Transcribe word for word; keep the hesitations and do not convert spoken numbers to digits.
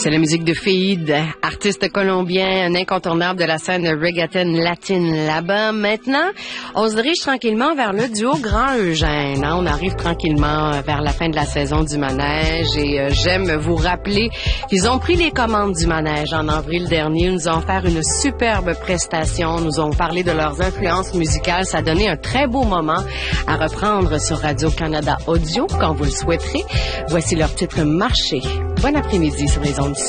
C'est la musique de Feid, artiste colombien, un incontournable de la scène reggaeton latine là-bas. Maintenant, on se dirige tranquillement vers le duo Grand Eugène. Hein? On arrive tranquillement vers la fin de la saison du manège et euh, j'aime vous rappeler qu'ils ont pris les commandes du manège en avril dernier. Ils nous ont offert une superbe prestation, nous ont parlé de leurs influences musicales. Ça a donné un très beau moment à reprendre sur Radio-Canada Audio quand vous le souhaiterez. Voici leur titre Marché. Bon après-midi sur les ondes.